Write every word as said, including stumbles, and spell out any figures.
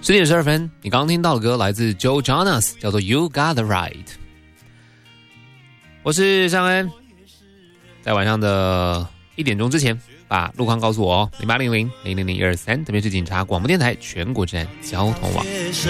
十点十二分，你刚刚听到的歌来自 Joe Jonas， 叫做 You Got the Right。 我是尚恩，在晚上的一点钟之前把路况告诉我哦，零八零零零零零一二三，特别是警察广播电台全国治安交通网。